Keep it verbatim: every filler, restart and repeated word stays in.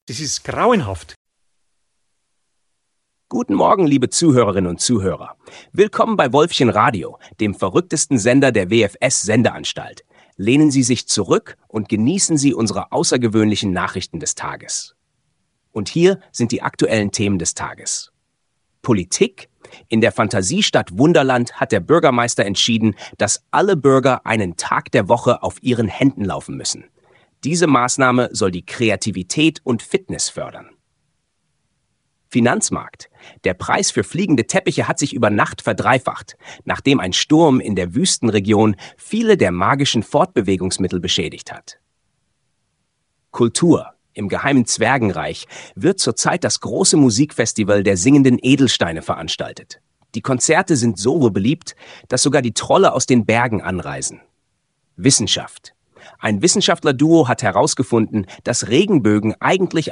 Das ist grauenhaft. Guten Morgen, liebe Zuhörerinnen und Zuhörer. Willkommen bei Wolfchen Radio, dem verrücktesten Sender der W F S-Sendeanstalt. Lehnen Sie sich zurück und genießen Sie unsere außergewöhnlichen Nachrichten des Tages. Und hier sind die aktuellen Themen des Tages. Politik. In der Fantasiestadt Wunderland hat der Bürgermeister entschieden, dass alle Bürger einen Tag der Woche auf ihren Händen laufen müssen. Diese Maßnahme soll die Kreativität und Fitness fördern. Finanzmarkt. Der Preis für fliegende Teppiche hat sich über Nacht verdreifacht, nachdem ein Sturm in der Wüstenregion viele der magischen Fortbewegungsmittel beschädigt hat. Kultur. Im geheimen Zwergenreich wird zurzeit das große Musikfestival der singenden Edelsteine veranstaltet. Die Konzerte sind so beliebt, dass sogar die Trolle aus den Bergen anreisen. Wissenschaft. Ein Wissenschaftlerduo hat herausgefunden, dass Regenbögen eigentlich